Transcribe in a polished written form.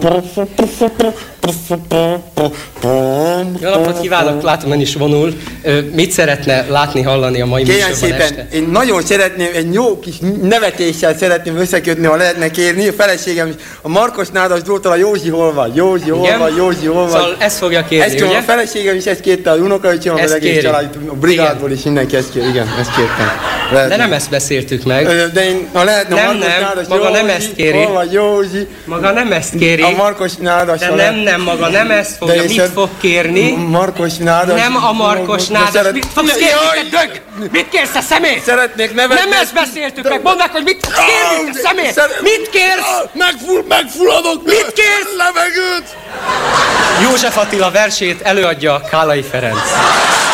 Jó napot kívánok, látom, ön is vonul. Mit szeretne látni, hallani a mai műsorban szépen, este? én nagyon szeretném, egy jó kis nevetéssel szeretném összekötni, ha lehetne kérni. A feleségem is, a Markos Nádas Zsoltól, a Józsi hol van? Józsi hol van? Józsi hol van? Szóval ezt fogja kérni, ezt ugye? A feleségem is ezt kérte, a unokaöcsém, az egész család, a brigádból is mindenki ezt kér. Igen, ezt kértem. De nem ezt beszéltük meg. De én, ha lehetne nem, Markos nem, Nádas, maga Józsi, nem ezt kéri. hol van Józsi? Maga nem ezt kéri. A Markos Nádas. De nem, maga nem ezt fogja. Mit fog kérni? Markos Nádas. Nem a Markos Nádas. Mit fogsz kérni, te dög? Mit kérsz, te személy? Szeretnék nevetni. Nem ezt beszéltük meg. Mondd meg, hogy mit kérni, te személy? Mit kérsz? Megfulladok. Mit kérsz? Levegőt. József Attila versét előadja Kálai Ferenc.